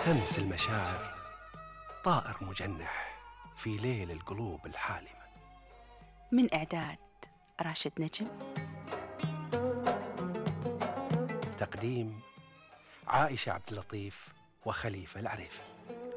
همس المشاعر طائر مجنح في ليل القلوب الحالمة. من إعداد راشد نجم، تقديم عائشة عبد اللطيف وخليفة العريفي.